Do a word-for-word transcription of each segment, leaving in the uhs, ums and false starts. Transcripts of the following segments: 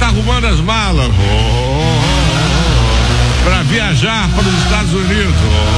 tá arrumando as malas oh, para viajar para os Estados Unidos.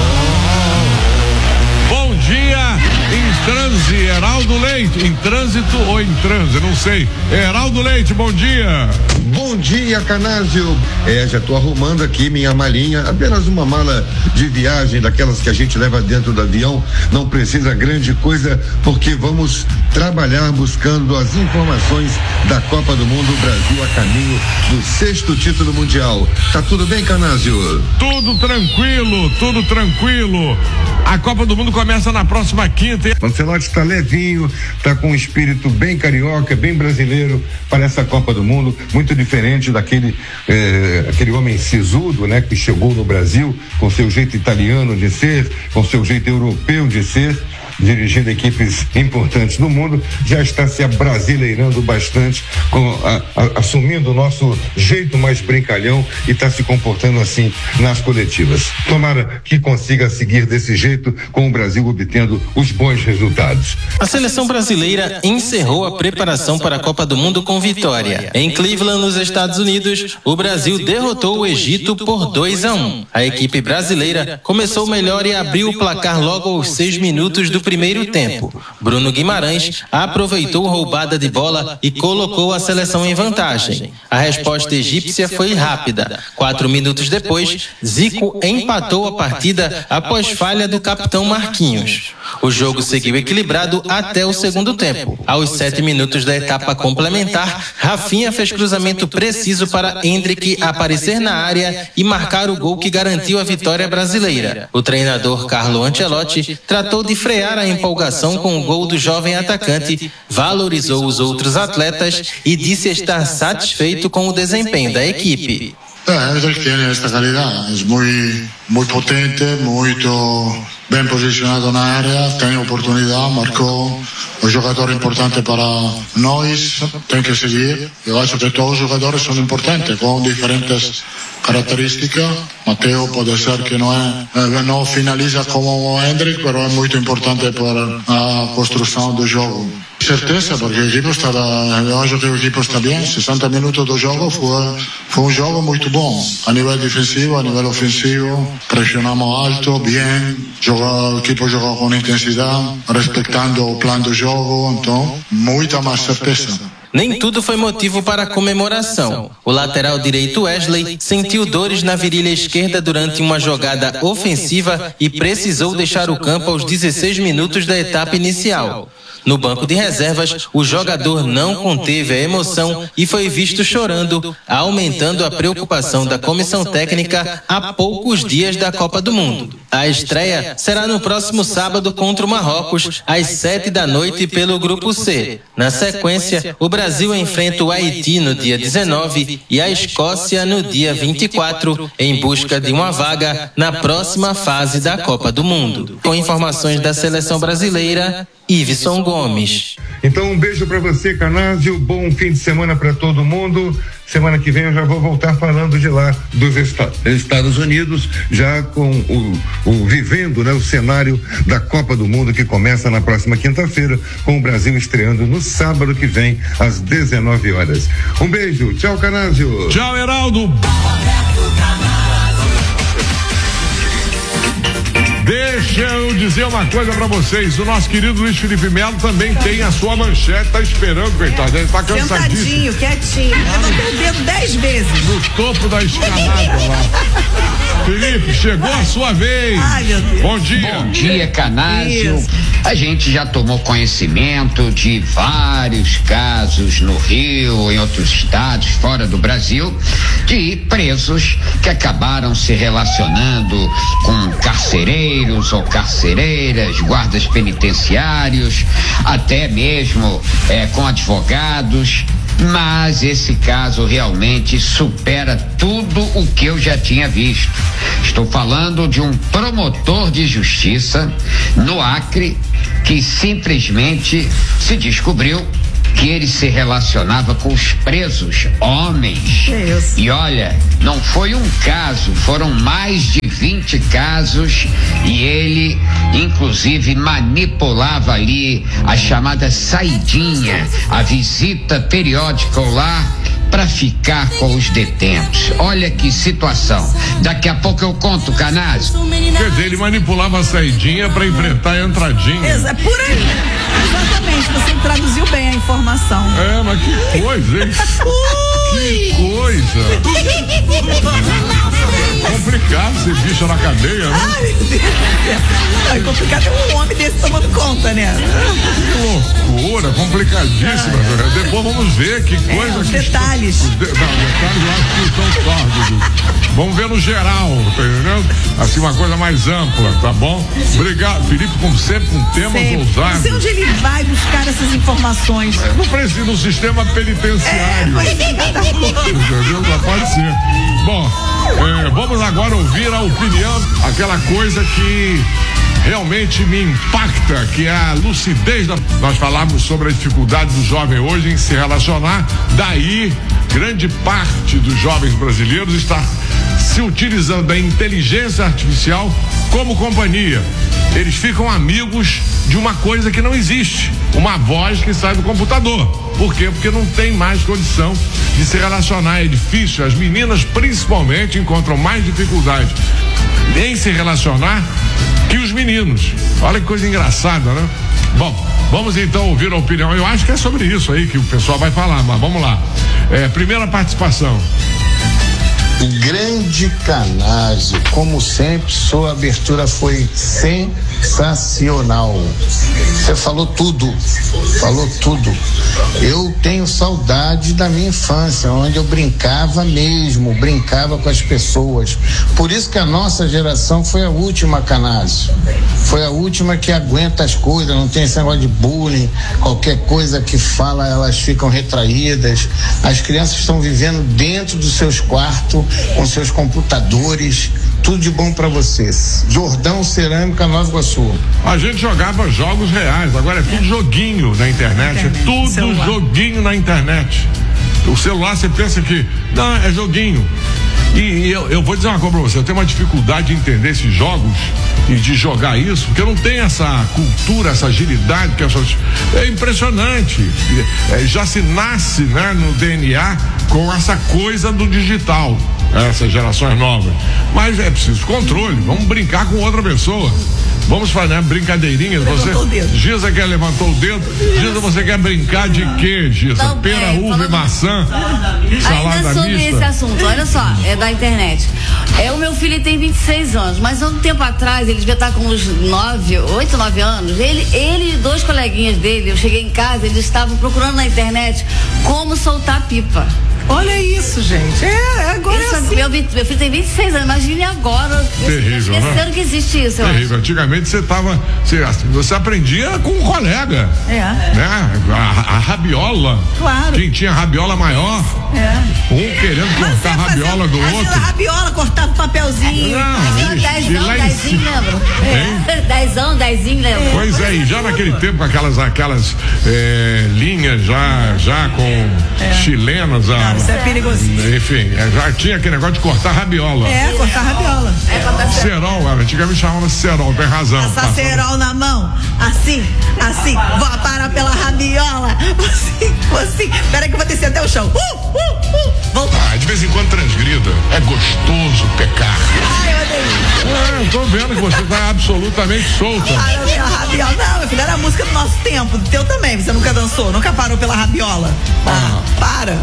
Oh, bom dia, em transe, Heraldo Leite. Em trânsito ou em transe, não sei. Heraldo Leite, bom dia. Bom dia, Canásio. É, já tô arrumando aqui minha malinha, apenas uma mala de viagem, daquelas que a gente leva dentro do avião. Não precisa grande coisa, porque vamos trabalhar buscando as informações da Copa do Mundo. Brasil a caminho do sexto título mundial. Tá tudo bem, Canásio? Tudo tranquilo, tudo tranquilo. A Copa do Mundo começa na próxima quinta. Ancelotti está levinho, está com um espírito bem carioca, bem brasileiro para essa Copa do Mundo, muito diferente daquele eh, aquele homem sisudo, né, que chegou no Brasil com seu jeito italiano de ser, com seu jeito europeu de ser, dirigindo equipes importantes do mundo, já está se abrasileirando bastante, com, a, a, assumindo o nosso jeito mais brincalhão e está se comportando assim nas coletivas. Tomara que consiga seguir desse jeito, com o Brasil obtendo os bons resultados. A seleção brasileira encerrou a preparação para a Copa do Mundo com vitória. Em Cleveland, nos Estados Unidos, o Brasil derrotou o Egito por dois a um. A equipe brasileira começou melhor e abriu o placar logo aos seis minutos do primeiro tempo. Bruno Guimarães aproveitou roubada de bola e colocou a seleção em vantagem. A resposta egípcia foi rápida. Quatro minutos depois, Zico empatou a partida após falha do capitão Marquinhos. O jogo seguiu equilibrado até o segundo tempo. Aos sete minutos da etapa complementar, Rafinha fez cruzamento preciso para Endrick aparecer na área e marcar o gol que garantiu a vitória brasileira. O treinador Carlo Ancelotti tratou de frear a empolgação com o gol do jovem atacante, valorizou os outros atletas e disse estar satisfeito com o desempenho da equipe. Eh, Endrick tiene esta calidad, es muy, muy potente, muito bem posicionado na área, tem oportunidade, marcou, um jogador importante para nós, tem que seguir. Eu acho que todos os jogadores são importantes, com diferentes características. Matteo pode ser que não é, não finaliza como o Endrick, mas é muito importante para a construção do jogo. Certeza, porque o equipo está, eu acho que o equipo está bem. sessenta minutos do jogo foi, foi um jogo muito bom, a nível defensivo, a nível ofensivo, pressionamos alto, bem, jogou, o equipo jogou com intensidade, respeitando o plano do jogo, então, muita mais certeza. Nem tudo foi motivo para a comemoração. O lateral direito Wesley sentiu dores na virilha esquerda durante uma jogada ofensiva e precisou deixar o campo aos dezesseis minutos da etapa inicial. No banco de reservas, o jogador não conteve a emoção e foi visto chorando, aumentando a preocupação da comissão técnica a poucos dias da Copa do Mundo. A estreia será no próximo sábado contra o Marrocos, às sete da noite pelo Grupo C. Na sequência, o Brasil enfrenta o Haiti no dia dezenove e a Escócia no dia vinte e quatro, em busca de uma vaga na próxima fase da Copa do Mundo. Com informações da seleção brasileira, Iveson Gomes. Então um beijo para você, Canásio, bom fim de semana para todo mundo. Semana que vem eu já vou voltar falando de lá dos Estados Unidos, já com o, o vivendo, né, o cenário da Copa do Mundo, que começa na próxima quinta-feira, com o Brasil estreando no sábado que vem às dezenove horas. Um beijo, tchau, Canásio. Tchau, Heraldo. Deixa eu dizer uma coisa pra vocês, o nosso querido Luiz Felipe Melo também tem a sua manchete, tá esperando, coitado, ele tá cansadíssimo. Sentadinho, quietinho, levantou o dedo dez vezes. No topo da escalada lá. Felipe, chegou a sua vez. Ai, meu Deus. Bom dia. Bom dia, Canásio. Isso. A gente já tomou conhecimento de vários casos no Rio, em outros estados, fora do Brasil, de presos que acabaram se relacionando com carcereiros ou carcereiras, guardas penitenciários, até mesmo é, com advogados. Mas esse caso realmente supera tudo o que eu já tinha visto. Estou falando de um promotor de justiça no Acre que simplesmente se descobriu que ele se relacionava com os presos, homens. Deus. E olha, não foi um caso, foram mais de vinte casos e ele, inclusive, manipulava ali a chamada saidinha, a visita periódica ao lar, para ficar com os detentos. Olha que situação. Daqui a pouco eu conto, Canásio. Quer dizer, ele manipulava a saidinha para enfrentar a entradinha. É por aí. Exatamente, você traduziu bem a informação. É, mas que coisa, hein? Que coisa. Complicado esse bicho na cadeia, né? Ai, meu Deus do céu. É complicado um homem desse tomando conta, né? Que loucura, complicadíssima. Ah, depois vamos ver que coisa é, os que detalhes. Os de, não, detalhes eu acho que são sórdidos. Vamos ver no geral, tá entendendo? Assim, uma coisa mais ampla, tá bom? Obrigado, Felipe, como sempre, com temas sempre. ousados. Não sei onde ele vai buscar essas informações. É, não precisa no sistema penitenciário. É, entendeu? Só pode ser. Bom, é, vamos agora ouvir a opinião, aquela coisa que realmente me impacta, que é a lucidez da... Nós falamos sobre a dificuldade do jovem hoje em se relacionar, daí grande parte dos jovens brasileiros está se utilizando da inteligência artificial como companhia. Eles ficam amigos de uma coisa que não existe, uma voz que sai do computador. Por quê? Porque não tem mais condição de se relacionar, é difícil. As meninas principalmente encontram mais dificuldade em se relacionar que os meninos. Olha que coisa engraçada, né? Bom, vamos então ouvir a opinião. Eu acho que é sobre isso aí que o pessoal vai falar, mas vamos lá. É, primeira participação. Grande Canásio, como sempre, sua abertura foi sensacional. Você falou tudo, falou tudo. Eu tenho saudade da minha infância, onde eu brincava mesmo, brincava com as pessoas. Por isso que a nossa geração foi a última, Canásio. Foi a última que aguenta as coisas, não tem esse negócio de bullying, qualquer coisa que fala, elas ficam retraídas. As crianças estão vivendo dentro dos seus quartos, com seus computadores. Tudo de bom pra vocês. Jordão Cerâmica, Nova Iguaçu. A gente jogava jogos reais, agora é tudo joguinho na internet, internet é tudo celular. Joguinho na internet. O celular, você pensa que não, é joguinho. E, e eu, eu vou dizer uma coisa pra você, eu tenho uma dificuldade de entender esses jogos e de jogar isso, porque eu não tenho essa cultura, essa agilidade que essas, é impressionante. É, já se nasce, né, no D N A com essa coisa do digital, essas gerações novas. Mas é preciso controle, vamos brincar com outra pessoa. Vamos fazer brincadeirinhas. Você, Giza quer levantou o dedo. Giza, você quer brincar de quê, Giza? Não, Pera, é, uva e maçã? Salada ainda sobre mista. Esse assunto, olha só, é da internet. É, o meu filho tem vinte e seis anos, mas há um tempo atrás, ele devia estar com uns nove, oito, nove anos. Ele, ele e dois coleguinhas dele, eu cheguei em casa, eles estavam procurando na internet como soltar pipa. Olha isso, gente. É, agora isso, é assim. meu, meu filho tem vinte e seis anos, imagine agora. Terrível, esqueceram, né? Que existe isso. Terrível. Antigamente você tava. Você, você aprendia com um colega. É. Né? A, a rabiola. Claro. Quem tinha rabiola maior. É. Um querendo cortar a rabiola do outro. A rabiola, cortava o papelzinho. Não, dezão, dezinho, lembra? É. Dezão, dezinho, lembra? Pois é, e já naquele tempo, aquelas, aquelas é, linhas já, já com é. chilenas. A, isso é perigosinho. Enfim, já tinha aquele negócio de cortar rabiola. É, cortar rabiola. É, cerol, antigamente chamava cerol, tem razão. Passar cerol na mão, assim, assim, vou parar pela rabiola, assim, assim, peraí que eu vou descer até o chão. Uh, uh, uh, volta. Ah, de vez em quando transgrida, é gostoso pecar. Ai, eu odeio. É, eu tô vendo que você tá absolutamente solta. Parou pela rabiola. Não, meu filho, era a música do nosso tempo, do teu também, você nunca dançou, nunca parou pela rabiola. Ah, ah. Para.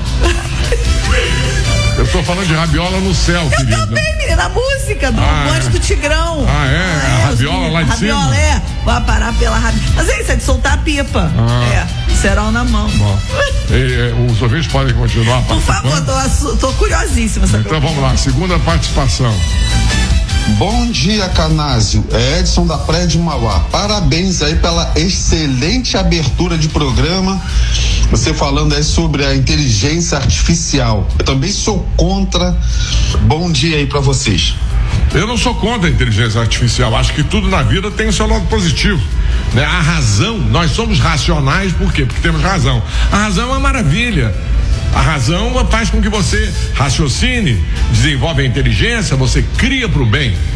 Eu tô falando de rabiola no céu, eu querida. Eu também, menina, a música do ah, bonde é. do Tigrão. Ah, é? Ah, é a rabiola lá de rabiola, cima? é. Vai parar pela rabiola. Mas é isso, é de soltar a pipa. Ah. É, cerol na mão. Bom, e, e, os ouvintes podem continuar Por favor, tô, tô curiosíssima. Então vamos lá, segunda participação. Bom dia, Canásio. É Edson da Praia de Mauá. Parabéns aí pela excelente abertura de programa. Você falando aí sobre a inteligência artificial. Eu também sou contra. Bom dia aí pra vocês. Eu não sou contra a inteligência artificial. Acho que tudo na vida tem o seu lado positivo. Né? A razão, nós somos racionais, por quê? Porque temos razão. A razão é uma maravilha. A razão faz com que você raciocine, desenvolve a inteligência, você cria para o bem.